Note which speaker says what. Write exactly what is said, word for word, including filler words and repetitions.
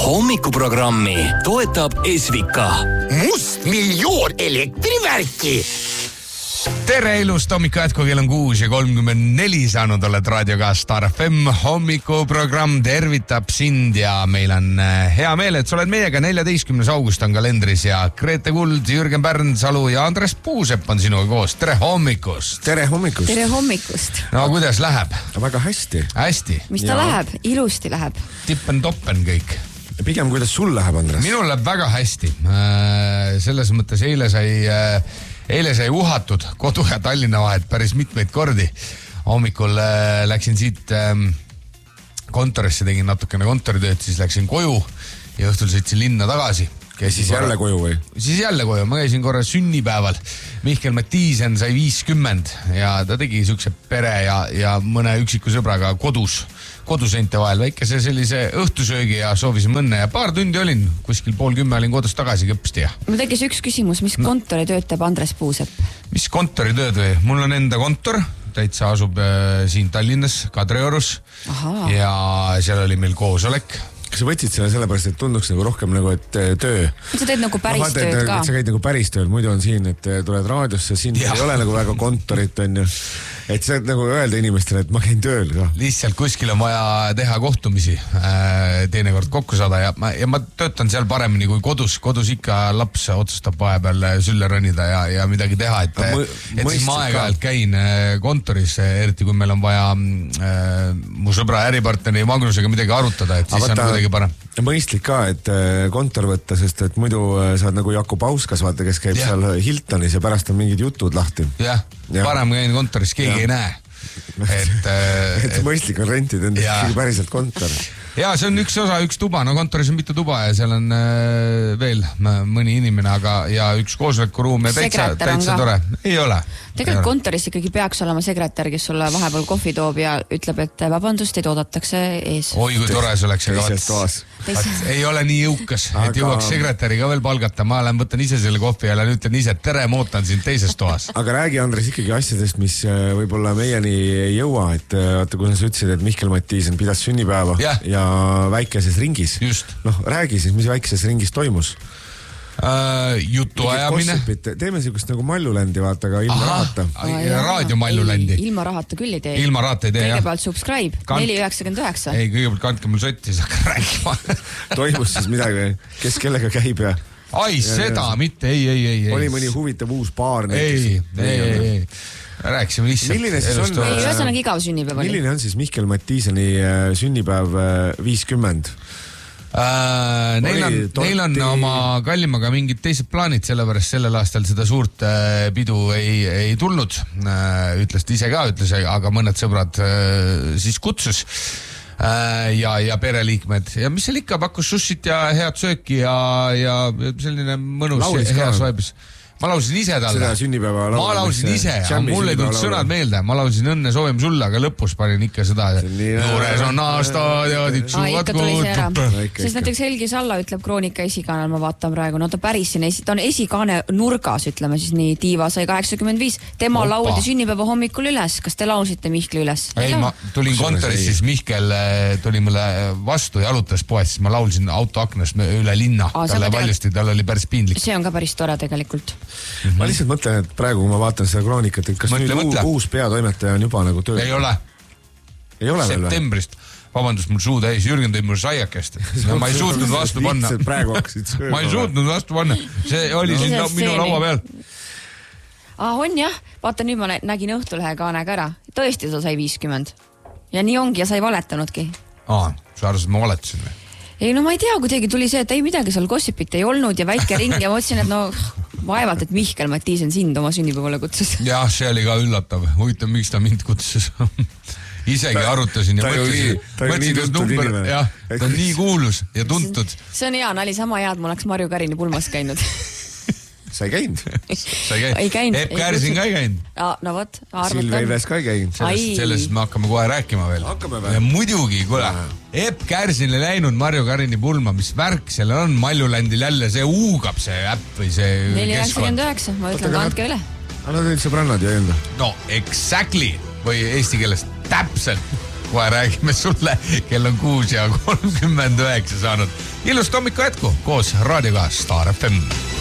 Speaker 1: Hommikuprogrammi toetab Esvika.
Speaker 2: Must miljoon elektrivärki.
Speaker 3: Tere ilust hommikul jätku, kell on kuus ja kolmkümmend neli saanud oled raadioga Star F M. Hommikuprogramm tervitab sind ja meil on hea meel, et sa oled meiega. neljateistkümnes august on kalendris ja Grete Kuld, Jürgen Pärnsalu ja Andres Puusepp on sinuga koos. Tere hommikust.
Speaker 4: Tere hommikust.
Speaker 5: Tere hommikust.
Speaker 3: No kuidas läheb?
Speaker 4: Väga hästi.
Speaker 3: Hästi.
Speaker 5: Mis ta ja. läheb? Ilusti läheb.
Speaker 3: Tippen-toppen kõik.
Speaker 4: Pigem kuidas sul läheb, Andres?
Speaker 3: Minul läheb väga hästi. Selles mõttes eile sai... Eile sai uhatud kodu ja Tallinna vahet päris mitmeid kordi. Hommikul äh, läksin siit ähm, kontorisse, tegin natukene kontoritööd, siis läksin koju ja õhtul sõitsin linna tagasi.
Speaker 4: Ja siis korra... jälle koju või?
Speaker 3: Siis jälle koju. Ma käisin korra sünnipäeval. Mihkel Mattiisen sai viiskümmend ja ta tegi sükse pere ja, ja mõne üksiku sõbraga kodus, koduseinte vahel väikese sellise õhtusöögi ja soovisin õnne ja paar tundi olin, kuskil pool kümme olin kodus tagasi kõpsti. Ja.
Speaker 5: Mul tekkis üks küsimus, mis no. kontoritööd teeb Andres Puusepp?
Speaker 3: Mis kontoritööd või? Mul on enda kontor, täitsa asub äh, siin Tallinnas, Kadriorus. Aha. Ja seal oli meil koosolek.
Speaker 4: Kas sa võtsid selle sellepärast, et tunduks nagu rohkem nagu, et töö?
Speaker 5: Sa teed nagu päris no, tööd ka.
Speaker 4: Sa käid nagu päris tööl, muidu on siin, et tuled raadiosse, siin ja. Ei ole nagu väga kontorit, on ju. Et sa nagu öelda inimestele, et ma käin tööl. Ka.
Speaker 3: Lihtsalt kuskil on vaja teha kohtumisi, teinekord kokku saada ja ma, ja ma töötan seal paremini kui kodus. Kodus ikka laps otsustab vahepeal sülle rõnida ja, ja midagi teha, et, no, et siis ma aeg-ajalt käin kontoris, eriti kui meil on vaja äh, mu sõbra äripartneri Magnusega midagi arutada, et siis Avata, on kuidagi parem.
Speaker 4: Mõistlik ka, et kontor võtta, sest et muidu saad nagu Jakub Auskas, vaata, kes käib ja. Seal Hiltonis ja pärast on mingid jutud lahti.
Speaker 3: Jah, ja. Parem käin kontoris, keegi ja. Ei näe.
Speaker 4: Et, et mõistlik on rentida endast päriselt kontor.
Speaker 3: Ja see on üks osa, üks tuba, no kontoris on mitu tuba ja seal on äh, veel mõni inimene, aga ja üks koosolekuruum ja täitsa, täitsa tore. Ei ole.
Speaker 5: Tegelikult kontoris ikkagi peaks olema sekretär, kes sulle vahepeal kohvi toob ja ütleb, et vabandust, teid oodatakse ees.
Speaker 3: Oi, kui tore see oleks. Ei ole nii jõukas, aga... et jõuaks sekretäri ka veel palgata. Ma olen võtan ise selle kohvi ja ütlen ise, tere, ma ootan sind teises toas.
Speaker 4: Aga räägi, Andres, ikkagi asjadest, mis võib-olla meieni ei jõua. Et vaata, kui sa ütlesid, et Mihkel Mattiisen pidas sünnipäeva ja, ja väikeses ringis.
Speaker 3: Just.
Speaker 4: Noh, räägi siis, mis väikeses ringis toimus?
Speaker 3: Uh, jutu ajamine.
Speaker 4: Teeme sellist nagu Malluländi, vaata, aga ilma Aha, rahata.
Speaker 3: Raadio Malluländi.
Speaker 5: Ilma rahata küll ei tee.
Speaker 3: Ilma rahata ei tee, jah.
Speaker 5: Kõigepealt subscribe, neli üheksakümmend üheksa.
Speaker 3: Ei, kõigepealt kandke mul sotti, siis hakka rääkima.
Speaker 4: Toimus siis midagi, kes kellega käib ja...
Speaker 3: Ai, ja, seda ja, mitte, ei, ei, ei.
Speaker 4: Oli mõni huvitav uus paar.
Speaker 3: Ei, ei, ei, ei. Rääksime lihtsalt.
Speaker 4: Milline siis on...
Speaker 5: Ei, ühesõnaga igav sünnipäev oli.
Speaker 4: Milline on siis Mihkel Mattiiseni sünnipäev viiskümmend?
Speaker 3: Uh, neil, on, neil on oma kallimaga mingid teised plaanid, sellepärast sellel aastal seda suurt uh, pidu ei, ei tulnud. Uh, ütles ta ise ka, ütles, aga mõned sõbrad uh, siis kutsus uh, ja, ja pereliikmed. Ja mis seal ikka, pakkus sushit ja head sööki ja, ja selline mõnus
Speaker 4: Laulis
Speaker 3: ja heas vaibis. Ma lausin ise talle.
Speaker 4: Seda sünnipäeva
Speaker 3: laulu. Ma lausin ise, aga mul ei tulnud sõnad meelde. Ma lausin õnne soovime sulle, aga lõpus panin ikka seda. Juures on aastad ja tiksuvad kuud.
Speaker 5: Sest näiteks Helgi Salla ütleb Kroonika esikaanel, ma vaatan praegu. No ta päris siin, ta on esikaane nurgas, ütleme siis nii, Tiiva sai kaheksakümmend viis. Tema Opa. Lauldi sünnipäeva hommikul üles. Kas te laulsite Mihkli üles?
Speaker 3: Ei, ma tulin kontoris, siis Mihkel tuli mulle vastu ja jalutas poes, siis ma laulsin autoaknast üle linna. Aa, talle valjusti, tal oli päris piinlik.
Speaker 5: See on ka päris tore tegelikult.
Speaker 4: Mm-hmm. Ma lihtsalt mõtlen, et praegu, kui ma vaatan seda kroonikat, et kas mõtle, nüüd mõtle. Uus peatoimetaja on juba nagu töö?
Speaker 3: Ei ole.
Speaker 4: Ei ole
Speaker 3: septembrist. Vabandust, mul suu täis. Jürgen tõi mul saiakest. No, ma ei suutnud vastu panna. Ma ei suutnud vastu panna. See oli no. siin minu laua peal.
Speaker 5: Ah, on jah. Vaata, nüüd ma nägin Õhtulehe kaanega ära. Tõesti, ta sai viiskümmend. Ja nii ongi ja sai valetanudki.
Speaker 3: Aa, sa arvasid, ma valetasin või?
Speaker 5: Ei, no ma ei tea, kuidagi tuli see, et ei midagi seal gossipit ei olnud ja väike ring ja ma otsin, et no vaevalt, et Mihkel Mattiisen sind oma sünnipäevale kutsus.
Speaker 3: Jah, see oli ka üllatav. Huvitav, miks ta mind kutsus. Isegi ta, arutasin ja mõtlesin, mõtlesin, et number, jah, ta on nii kuulus ja tuntud.
Speaker 5: See on hea, nali sama head, ma oleks Marju Kärini pulmas käinud.
Speaker 4: Sa ei käinud?
Speaker 3: Sa ei käinud. Epp Kärsin ka ei käinud.
Speaker 5: No vot,
Speaker 4: Silve Ilves ka ei käinud.
Speaker 3: Sellest, sellest me hakkame kohe rääkima veel. Ja muidugi, kuule, Epp Kärsin ei läinud Marju Kärini pulma, mis värk seal on Malluländil jälle, see uugab see äpp või see
Speaker 5: neli üheksakümmend üheksa, ma ütlen, kandke üle.
Speaker 4: Aga nad olid sõbrannad ja enda.
Speaker 3: No, exactly, või eesti keeles täpselt. kohe räägime sulle, kell on kuus ja kolmkümmend üheksa saanud. Ilust hommiku jätku koos raadioga Star F M.